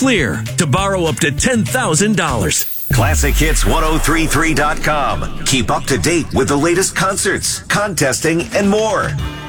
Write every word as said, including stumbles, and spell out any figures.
Clear to borrow up to ten thousand dollars. Classic Hits ten thirty-three dot com. Keep up to date with the latest concerts, contesting, and more.